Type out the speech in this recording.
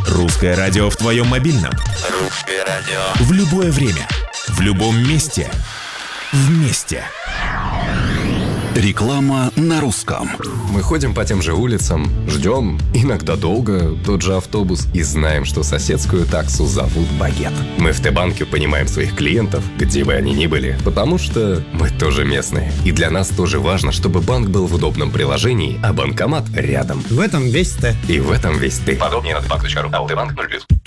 Русское радио в твоем мобильном. Русское радио. В любое время. В любом месте. Вместе. Реклама на русском. Мы ходим по тем же улицам, ждем, иногда долго, тот же автобус и знаем, что соседскую таксу зовут Багет. Мы в Т-банке понимаем своих клиентов, где бы они ни были, потому что мы тоже местные. И для нас тоже важно, чтобы банк был в удобном приложении, а банкомат рядом. В этом весь Т. И в этом весь ты. Подробнее на tbank.ru. АО Т-банк 0+.